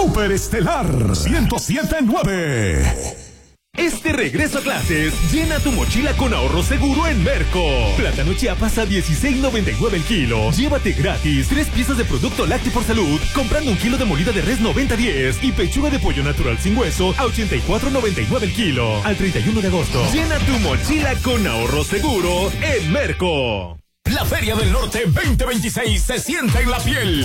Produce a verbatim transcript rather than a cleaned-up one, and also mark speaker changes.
Speaker 1: Superestelar ciento siete punto nueve.
Speaker 2: Este regreso a clases, llena tu mochila con ahorro seguro en Merco. Plátano Chiapas a dieciséis noventa y nueve el kilo. Llévate gratis tres piezas de producto lácteo por salud, comprando un kilo de molida de res noventa diez y pechuga de pollo natural sin hueso a ochenta y cuatro noventa y nueve el kilo. Al treinta y uno de agosto. Llena tu mochila con ahorro seguro en Merco.
Speaker 3: La Feria del Norte veinte veintiséis se siente en la piel.